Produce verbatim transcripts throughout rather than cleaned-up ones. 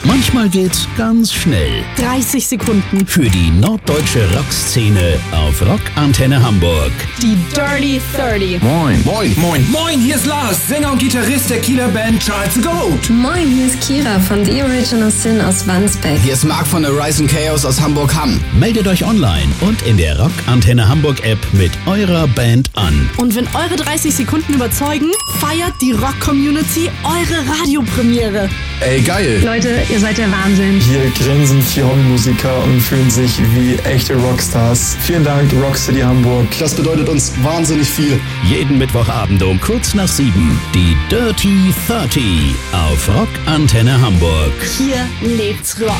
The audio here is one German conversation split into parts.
Manchmal geht's ganz schnell. dreißig Sekunden. Für die norddeutsche Rockszene auf Rockantenne Hamburg. Die Dirty dreißig. Moin. Moin. Moin. Moin, hier ist Lars, Sänger und Gitarrist der Kieler Band Charles the Goat. Moin, hier ist Kira von The Original Sin aus Wandsbek. Hier ist Marc von Horizon Chaos aus Hamburg-Hamm. Meldet euch online und in der Rockantenne Hamburg App mit eurer Band an. Und wenn eure dreißig Sekunden überzeugen, feiert die Rock-Community eure Radiopremiere. Ey, geil. Leute, ihr seid der Wahnsinn. Hier grinsen vier Hobbymusiker und fühlen sich wie echte Rockstars. Vielen Dank, Rockcity Hamburg. Das bedeutet uns wahnsinnig viel. Jeden Mittwochabend um kurz nach sieben. Die Dirty dreißig auf Rockantenne Hamburg. Hier lebt's Rock.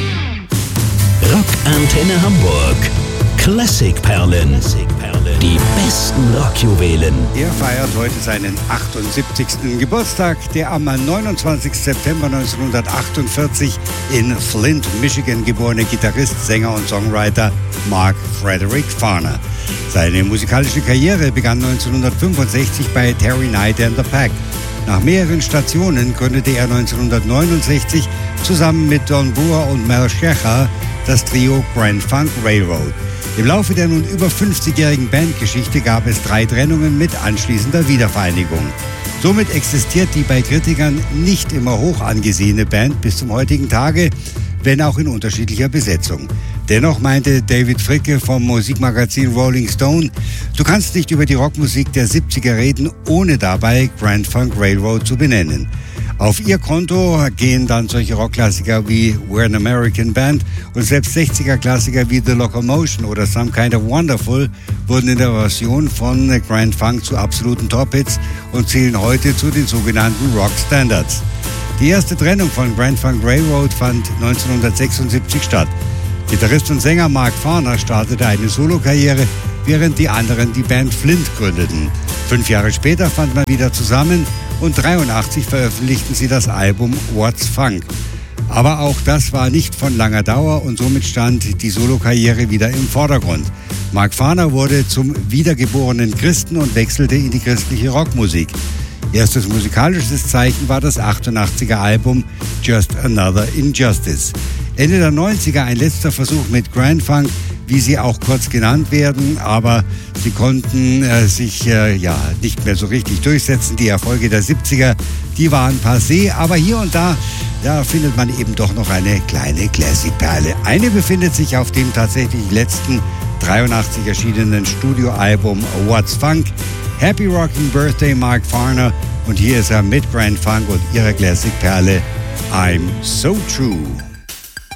Rockantenne Hamburg. Klassikperlen. Die besten Rockjuwelen. Er feiert heute seinen achtundsiebzigsten Geburtstag, der am neunundzwanzigsten September neunzehnhundertachtundvierzig in Flint, Michigan geborene Gitarrist, Sänger und Songwriter Mark Frederick Farner. Seine musikalische Karriere begann neunzehnhundertfünfundsechzig bei Terry Knight and the Pack. Nach mehreren Stationen gründete er neunzehnhundertneunundsechzig zusammen mit Don Brewer und Mel Shecher das Trio Grand Funk Railroad. Im Laufe der nun über fünfzigjährigen Bandgeschichte gab es drei Trennungen mit anschließender Wiedervereinigung. Somit existiert die bei Kritikern nicht immer hoch angesehene Band bis zum heutigen Tage, wenn auch in unterschiedlicher Besetzung. Dennoch meinte David Fricke vom Musikmagazin Rolling Stone, du kannst nicht über die Rockmusik der siebziger reden, ohne dabei Grand Funk Railroad zu benennen. Auf ihr Konto gehen dann solche Rockklassiker wie We're an American Band und selbst sechziger-Klassiker wie The Locomotion oder Some Kind of Wonderful wurden in der Version von Grand Funk zu absoluten Top-Hits und zählen heute zu den sogenannten Rock Standards. Die erste Trennung von Grand Funk Railroad fand neunzehnhundertsechsundsiebzig statt. Gitarrist und Sänger Mark Farner startete eine Solokarriere, während die anderen die Band Flint gründeten. Fünf Jahre später fand man wieder zusammen und neunzehnhundertdreiundachtzig veröffentlichten sie das Album What's Funk. Aber auch das war nicht von langer Dauer und somit stand die Solokarriere wieder im Vordergrund. Mark Farner wurde zum wiedergeborenen Christen und wechselte in die christliche Rockmusik. Erstes musikalisches Zeichen war das achtundachtziger Album Just Another Injustice. Ende der neunziger ein letzter Versuch mit Grand Funk, wie sie auch kurz genannt werden, aber sie konnten äh, sich äh, ja nicht mehr so richtig durchsetzen. Die Erfolge der siebziger, die waren passé, aber hier und da, da findet man eben doch noch eine kleine Classic-Perle. Eine befindet sich auf dem tatsächlich letzten dreiundachtzig erschienenen Studioalbum What's Funk. Happy Rocking Birthday Mark Farner, und hier ist er mit Grand Funk und ihrer Classic-Perle I'm So True.